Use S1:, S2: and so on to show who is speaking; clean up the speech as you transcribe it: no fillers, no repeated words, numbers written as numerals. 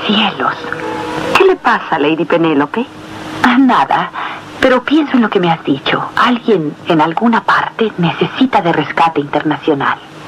S1: cielos!
S2: ¿Qué le pasa, Lady Penélope?
S1: Nada, pero pienso en lo que me has dicho. Alguien en alguna parte necesita de rescate internacional.